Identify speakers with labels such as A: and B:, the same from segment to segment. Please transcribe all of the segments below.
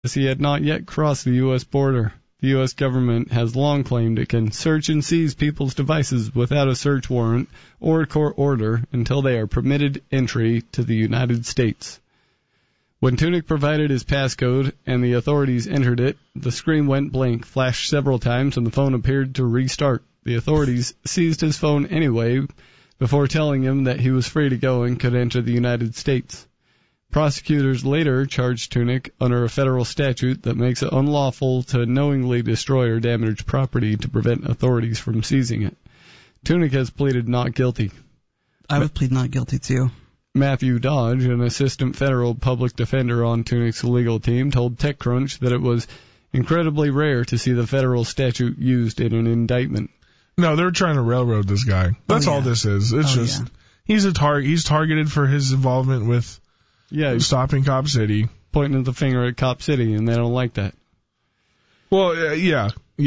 A: as he had not yet crossed the U.S. border. The U.S. government has long claimed it can search and seize people's devices without a search warrant or court order until they are permitted entry to the United States. When Tunick provided his passcode and the authorities entered it, the screen went blank, flashed several times, and the phone appeared to restart. The authorities seized his phone anyway before telling him that he was free to go and could enter the United States. Prosecutors later charged Tunick under a federal statute that makes it unlawful to knowingly destroy or damage property to prevent authorities from seizing it. Tunick has pleaded not guilty.
B: I would plead not guilty, too.
A: Matthew Dodge, an assistant federal public defender on Tunick's legal team, told TechCrunch that it was incredibly rare to see the federal statute used in an indictment.
C: No, they're trying to railroad this guy. That's all this is. It's he's targeted for his involvement with stopping Cop City.
A: Pointing the finger at Cop City, and they don't like that.
C: Well, yeah.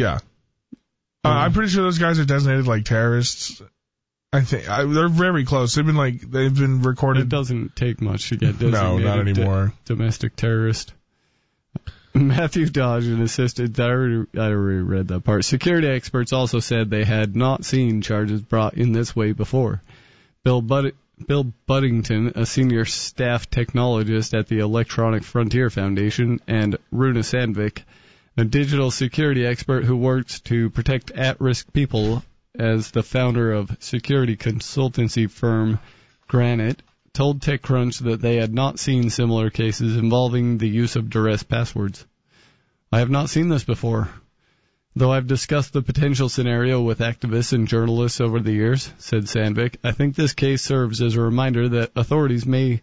C: I'm pretty sure those guys are designated like terrorists. I think they're very close. They've been recorded.
A: It doesn't take much to get designated.
C: No, not anymore.
A: Domestic terrorist. Matthew Dodge, an assistant, I already read that part. Security experts also said they had not seen charges brought in this way before. Bill Buddington, a senior staff technologist at the Electronic Frontier Foundation, and Runa Sandvik, a digital security expert who works to protect at-risk people as the founder of security consultancy firm Granite, told TechCrunch that they had not seen similar cases involving the use of duress passwords. I have not seen this before. Though I've discussed the potential scenario with activists and journalists over the years, said Sandvik, I think this case serves as a reminder that authorities may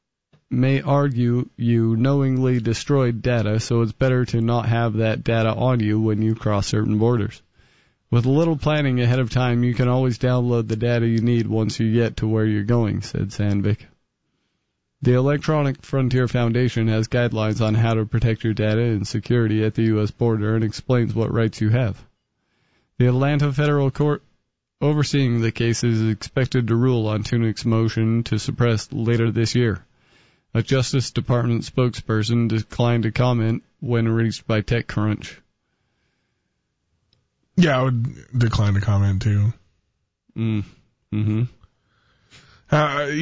A: argue you knowingly destroyed data, so it's better to not have that data on you when you cross certain borders. With a little planning ahead of time, you can always download the data you need once you get to where you're going, said Sandvik. The Electronic Frontier Foundation has guidelines on how to protect your data and security at the U.S. border and explains what rights you have. The Atlanta Federal Court overseeing the case is expected to rule on Tunick's motion to suppress later this year. A Justice Department spokesperson declined to comment when reached by TechCrunch.
C: Yeah, I would decline to comment too.
A: Mm-hmm.
C: How do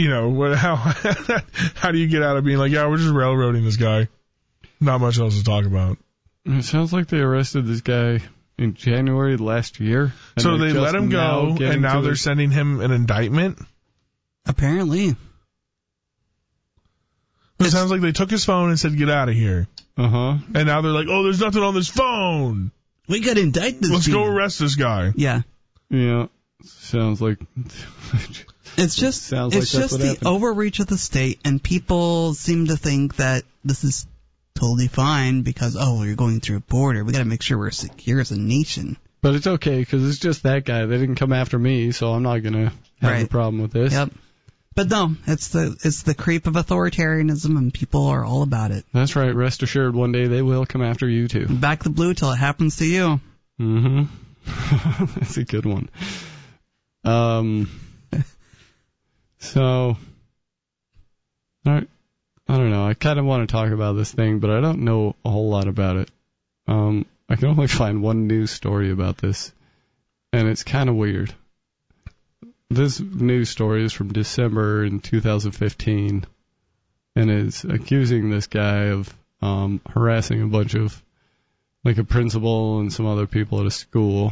C: you get out of being like, we're just railroading this guy? Not much else to talk about.
A: It sounds like they arrested this guy in January last year.
C: So they let him go, and now they're sending him an indictment?
B: Apparently.
C: It sounds like they took his phone and said, get out of here.
A: Uh-huh.
C: And now they're like, there's nothing on this phone.
B: We got to indict this
C: Let's go arrest this guy.
B: Yeah.
A: Yeah. Sounds like...
B: It's just the overreach of the state, and people seem to think that this is totally fine because, you're going through a border. We got to make sure we're secure as a nation.
A: But it's okay because it's just that guy. They didn't come after me, so I'm not going to have a problem with this.
B: Yep. But no, it's the creep of authoritarianism, and people are all about it.
A: That's right. Rest assured, one day they will come after you too.
B: Back the blue till it happens to you.
A: Mm-hmm. That's a good one. So, I don't know. I kind of want to talk about this thing, but I don't know a whole lot about it. I can only find one news story about this, and it's kind of weird. This news story is from December in 2015, and it's accusing this guy of harassing a bunch of, like a principal and some other people at a school,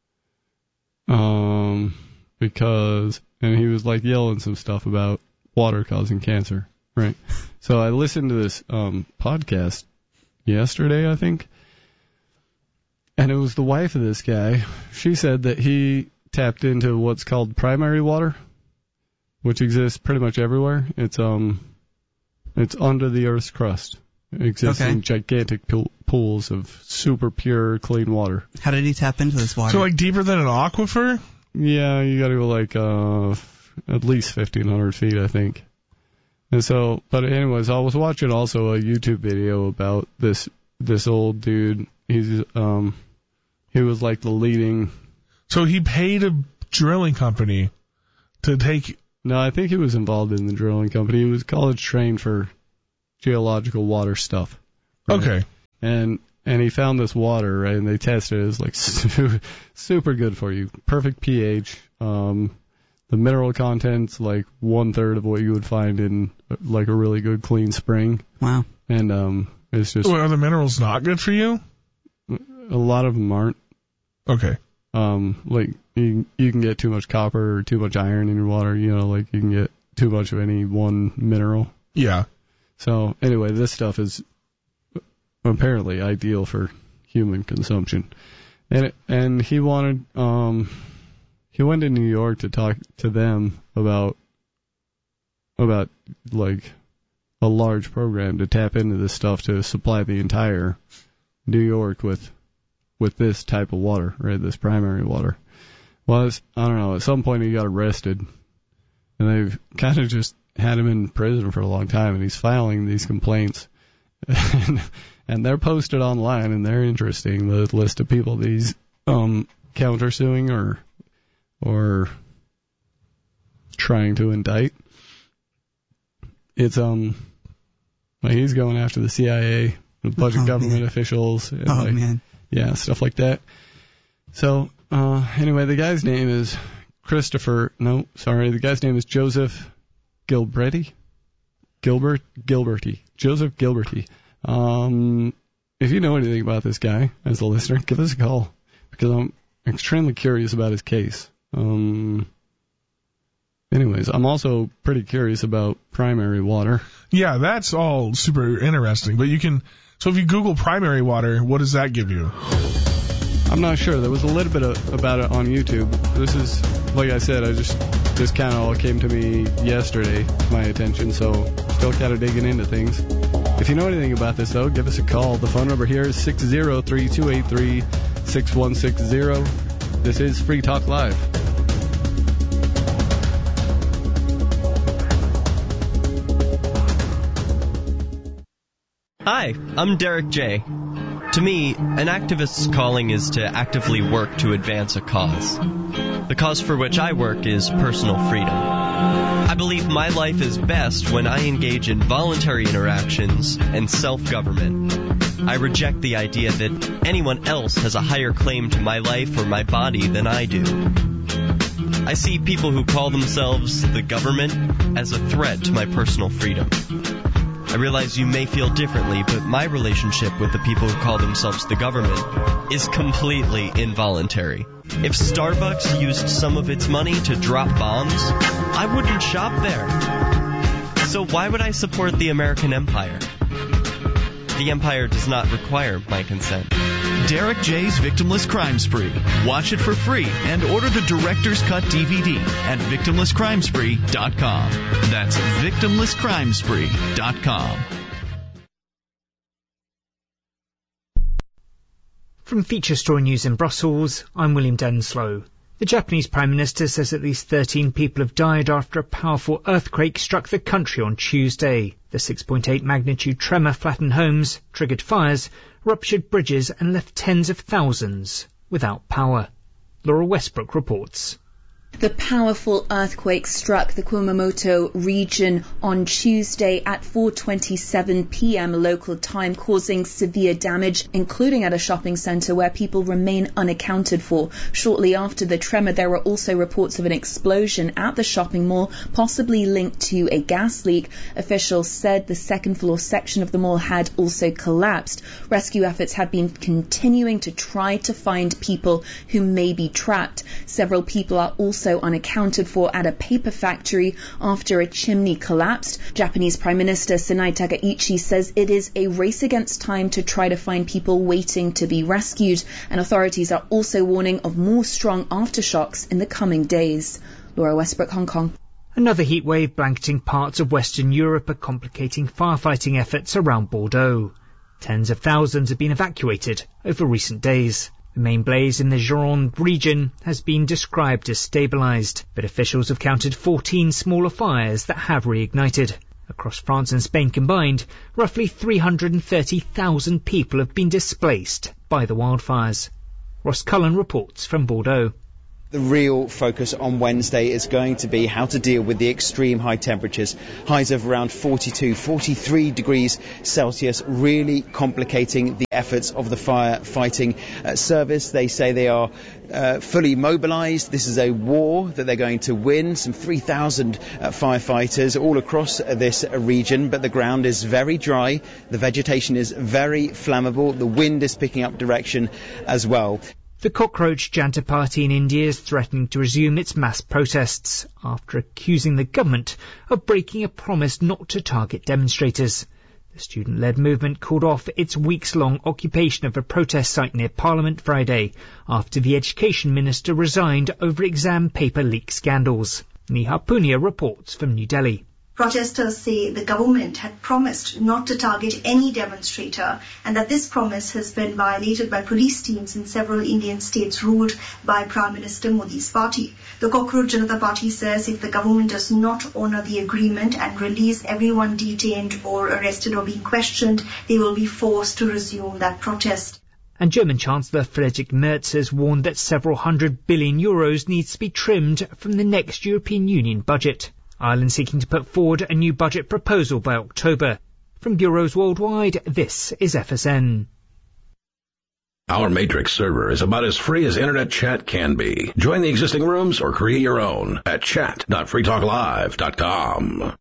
A: and he was like yelling some stuff about water causing cancer, right? So I listened to this podcast yesterday, I think, and it was the wife of this guy. She said that he tapped into what's called primary water, which exists pretty much everywhere. It's under the Earth's crust. It exists in gigantic pools of super pure, clean water.
B: How did he tap into this water?
C: So like deeper than an aquifer?
A: Yeah, you got to go like at least 1,500 feet, I think. And so, but anyways, I was watching also a YouTube video about this old dude. He was like the leading.
C: So he paid a drilling company to take.
A: No, I think he was involved in the drilling company. He was college trained for geological water stuff. Right?
C: Okay.
A: and he found this water, right? And they tested it. It's like super good for you, perfect pH. The mineral content's like 1/3 of what you would find in like a really good clean spring.
B: Wow.
A: And it's just.
C: Well, are the minerals not good for you?
A: A lot of them aren't.
C: Okay.
A: Like you can get too much copper or too much iron in your water. You know, like you can get too much of any one mineral.
C: Yeah.
A: So anyway, this stuff is apparently ideal for human consumption. And he wanted he went to New York to talk to them about like a large program to tap into this stuff to supply the entire New York with this type of water, right? This primary water. Well, I don't know, at some point he got arrested, and they've kind of just had him in prison for a long time, and he's filing these complaints. And they're posted online, and they're interesting, the list of people that he's countersuing or trying to indict. It's like he's going after the CIA, a bunch of government officials, and
B: man.
A: Yeah, stuff like that. So anyway, the guy's name is the guy's name is Joseph Gilberti. Joseph Gilberti. If you know anything about this guy as a listener, give us a call, because I'm extremely curious about his case. Anyways, I'm also pretty curious about primary water.
C: Yeah, that's all super interesting. But so if you Google primary water, what does that give you?
A: I'm not sure. There was a little bit about it on YouTube. This is, like I said, this kind of all came to me yesterday, my attention, so still kind of digging into things. If you know anything about this, though, give us a call. The phone number here is 603-283-6160. This is Free Talk Live.
D: Hi, I'm Derek J. To me, an activist's calling is to actively work to advance a cause. The cause for which I work is personal freedom. I believe my life is best when I engage in voluntary interactions and self-government. I reject the idea that anyone else has a higher claim to my life or my body than I do. I see people who call themselves the government as a threat to my personal freedom. I realize you may feel differently, but my relationship with the people who call themselves the government is completely involuntary. If Starbucks used some of its money to drop bombs, I wouldn't shop there. So why would I support the American empire? The empire does not require my consent.
E: Derek J's Victimless Crime Spree. Watch it for free and order the Director's Cut DVD at victimlesscrimespree.com. That's victimlesscrimespree.com.
F: From Feature Story News in Brussels, I'm William Denslow. The Japanese Prime Minister says at least 13 people have died after a powerful earthquake struck the country on Tuesday. The 6.8 magnitude tremor flattened homes, triggered fires, ruptured bridges and left tens of thousands without power. Laura Westbrook reports.
G: The powerful earthquake struck the Kumamoto region on Tuesday at 4:27 p.m. local time, causing severe damage, including at a shopping centre where people remain unaccounted for. Shortly after the tremor, there were also reports of an explosion at the shopping mall, possibly linked to a gas leak. Officials said the second-floor section of the mall had also collapsed. Rescue efforts have been continuing to try to find people who may be trapped. Several people are also unaccounted for at a paper factory after a chimney collapsed. Japanese Prime Minister Sanai Takaichi says it is a race against time to try to find people waiting to be rescued, and authorities are also warning of more strong aftershocks in the coming days. Laura Westbrook, Hong Kong.
F: Another heatwave blanketing parts of Western Europe are complicating firefighting efforts around Bordeaux. Tens of thousands have been evacuated over recent days. The main blaze in the Gironde region has been described as stabilised, but officials have counted 14 smaller fires that have reignited. Across France and Spain combined, roughly 330,000 people have been displaced by the wildfires. Ross Cullen reports from Bordeaux.
H: The real focus on Wednesday is going to be how to deal with the extreme high temperatures, highs of around 42, 43 degrees Celsius, really complicating the efforts of the firefighting service. They say they are fully mobilized. This is a war that they're going to win. Some 3,000 firefighters all across this region, but the ground is very dry. The vegetation is very flammable. The wind is picking up direction as well.
F: The Cockroach Janta Party in India is threatening to resume its mass protests after accusing the government of breaking a promise not to target demonstrators. The student-led movement called off its weeks-long occupation of a protest site near Parliament Friday after the Education Minister resigned over exam paper leak scandals. Neha Punia reports from New Delhi.
I: Protesters say the government had promised not to target any demonstrator and that this promise has been violated by police teams in several Indian states ruled by Prime Minister Modi's party. The Cockroach Janata Party says if the government does not honour the agreement and release everyone detained or arrested or being questioned, they will be forced to resume that protest.
F: And German Chancellor Friedrich Merz has warned that several €100 billion needs to be trimmed from the next European Union budget. Ireland seeking to put forward a new budget proposal by October. From bureaus worldwide, this is FSN.
J: Our Matrix server is about as free as internet chat can be. Join the existing rooms or create your own at chat.freetalklive.com.